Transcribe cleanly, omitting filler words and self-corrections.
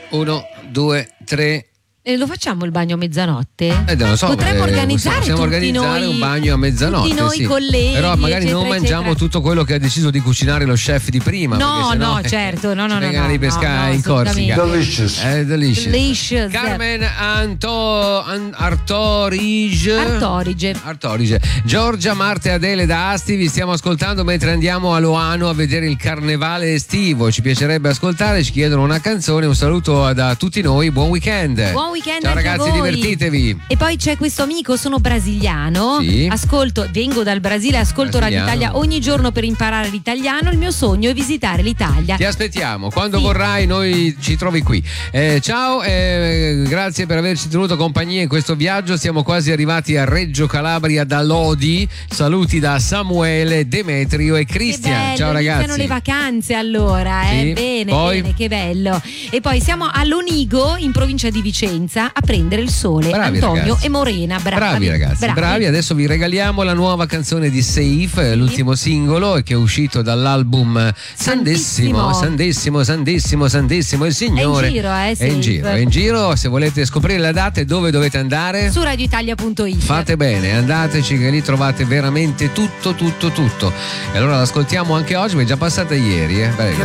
1, 2, 3. Lo facciamo il bagno a mezzanotte? Non lo so, potremmo organizzare possiamo organizzare noi, un bagno a mezzanotte, tutti noi sì. colleghi, però magari eccetera, non mangiamo eccetera. tutto quello che ha deciso di cucinare lo chef di prima. No, sennò, no, certo, no, ci vengono di pescare in Corsica. Delicious. Delicious. Carmen Artorige, Giorgia, Marta e Adele da Asti, vi stiamo ascoltando mentre andiamo a Loano a vedere il carnevale estivo. Ci piacerebbe ascoltare, ci chiedono una canzone. Un saluto da tutti noi, buon weekend. Buon weekend. Ciao anche ragazzi, a voi. divertitevi. E poi c'è questo amico, sono brasiliano, Sì. vengo dal Brasile, ascolto Radio Italia ogni giorno per imparare l'italiano. Il mio sogno è visitare l'Italia. Ti aspettiamo, quando Sì. vorrai noi ci trovi qui. Ciao, grazie per averci tenuto compagnia in questo viaggio. Siamo quasi arrivati a Reggio Calabria da Lodi. Saluti da Samuele, Demetrio e Cristian. Che bello, ciao ragazzi. iniziano le vacanze allora, Sì. Bene, Poi? bene, che bello. E poi siamo a Lonigo, in provincia di Vicenza, a prendere il sole. Bravi, Antonio ragazzi. e Morena, Bravi ragazzi, bravi. Adesso vi regaliamo la nuova canzone di Safe, l'ultimo singolo che è uscito dall'album Sandissimo. Il Signore è in giro, è Safe. in giro. Se volete scoprire la data e dove dovete andare, su radioitalia.it. fate bene, andateci che lì trovate veramente tutto. E allora l'ascoltiamo anche oggi, ma è già passata ieri, Prego.